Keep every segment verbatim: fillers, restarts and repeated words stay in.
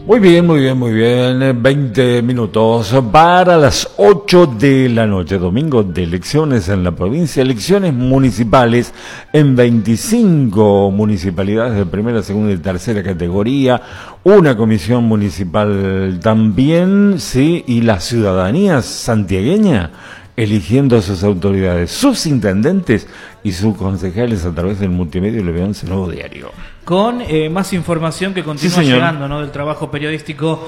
Muy bien, muy bien, muy bien. veinte minutos para las ocho de la noche. Domingo de elecciones en la provincia. Elecciones municipales en veinticinco municipalidades de primera, segunda y tercera categoría. Una comisión municipal también, sí, y la ciudadanía santiagueña eligiendo a sus autoridades, sus intendentes y sus concejales a través del multimedio L B once Nuevo Diario. Con eh, más información que continúa sí, llegando, ¿no? Del trabajo periodístico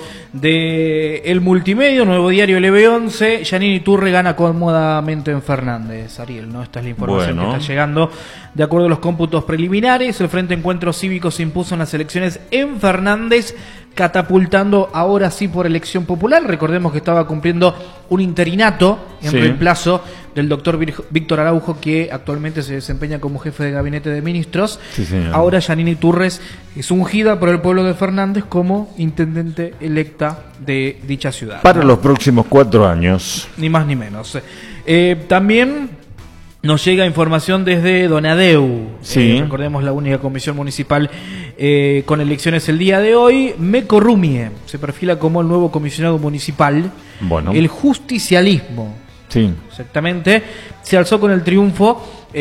de el multimedio, Nuevo Diario L B once. Yanini Turre gana cómodamente en Fernández, Ariel, ¿no? Esta es la información Bueno. que está llegando. De acuerdo a los cómputos preliminares, el Frente Encuentro Cívico se impuso en las elecciones en Fernández, catapultando ahora sí por elección popular. Recordemos que estaba cumpliendo un interinato en sí. reemplazo del doctor Víctor Araujo, que actualmente se desempeña como jefe de gabinete de ministros. Sí, señor. Ahora Yanini Turres es ungida por el pueblo de Fernández como intendente electa de dicha ciudad. Para los próximos cuatro años. Ni más ni menos. Eh, también nos llega información desde Donadeu. Sí. Eh, recordemos la única comisión municipal eh, con elecciones el día de hoy. Meco Rumie se perfila como el nuevo comisionado municipal. Bueno. El justicialismo. Sí. Exactamente. Se alzó con el triunfo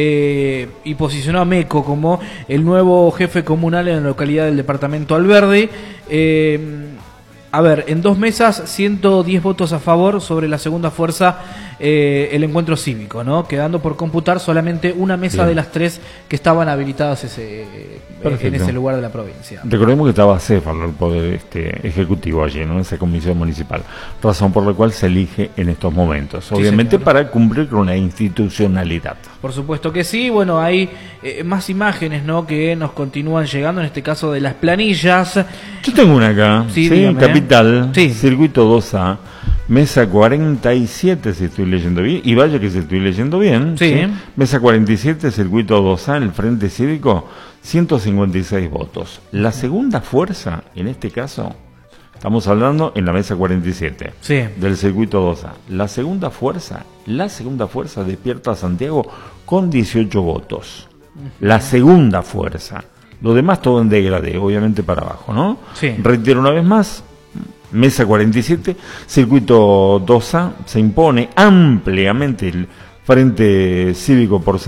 eh, y posicionó a Meco como el nuevo jefe comunal en la localidad del departamento Alberdi. Eh, a ver, en dos mesas, ciento diez votos a favor sobre la segunda fuerza, eh, el encuentro cívico, ¿no? Quedando por computar solamente una mesa Bien. de las tres que estaban habilitadas ese, en ese lugar de la provincia. Recordemos que estaba Céfalo, el poder este, ejecutivo allí, ¿no? Esa comisión municipal. Razón por la cual se elige en estos momentos. Obviamente sí, para cumplir con una institucionalidad. Por supuesto que sí. Bueno, hay eh, más imágenes, ¿no? Que nos continúan llegando, en este caso de las planillas. Yo tengo una acá, sí, ¿sí? Dígame, Capital, sí. Circuito dos A, mesa cuarenta y siete, si estoy leyendo bien, y vaya que si estoy leyendo bien, sí. ¿sí? Mesa cuarenta y siete, Circuito dos A, el Frente Cívico, ciento cincuenta y seis votos. La segunda fuerza, en este caso, estamos hablando en la mesa cuarenta y siete, sí. del Circuito dos A. La segunda fuerza, la segunda fuerza despierta a Santiago con dieciocho votos. La segunda fuerza. Lo demás todo en degradé, obviamente para abajo, ¿no? Sí. Reitero una vez más, mesa cuarenta y siete, Circuito dos A, se impone ampliamente el Frente Cívico por